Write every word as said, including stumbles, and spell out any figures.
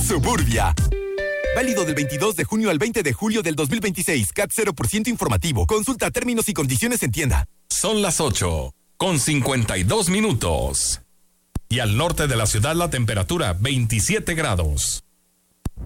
Suburbia. Válido del veintidós de junio al veinte de julio del dos mil veintiséis. C A T cero por ciento informativo. Consulta términos y condiciones en tienda. Son las ocho con cincuenta y dos minutos. Y al norte de la ciudad la temperatura veintisiete grados.